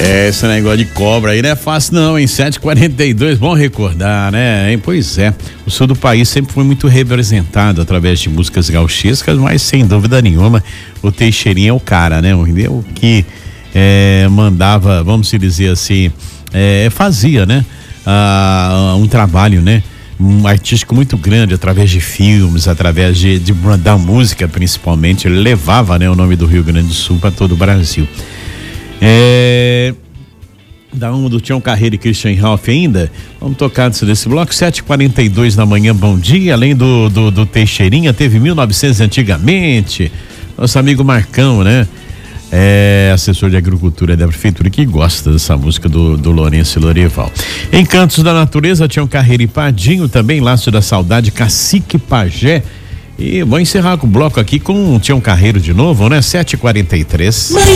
Esse negócio de cobra aí não é fácil não, hein? 7h42, bom recordar, né? Pois é, o sul do país sempre foi muito representado através de músicas gauchescas, mas sem dúvida nenhuma o Teixeirinha é o cara, né? O que mandava, vamos dizer assim, fazia, né? Um trabalho, né? Artístico muito grande através de filmes, através da música principalmente. Ele levava, né, o nome do Rio Grande do Sul para todo o Brasil. Da uma do Tião Carreiro e Christian Ralph ainda. Vamos tocar desse bloco. 7h42 da manhã, bom dia. Além do Teixeirinha, teve 1900 antigamente. Nosso amigo Marcão, né? Assessor de agricultura da prefeitura, que gosta dessa música do Lourenço e Lorival. Encantos da Natureza, Tião Carreiro e Padinho, também Laço da Saudade, Cacique Pajé. E vou encerrar com o bloco aqui com o Tião Carreiro de novo, né? 7h43.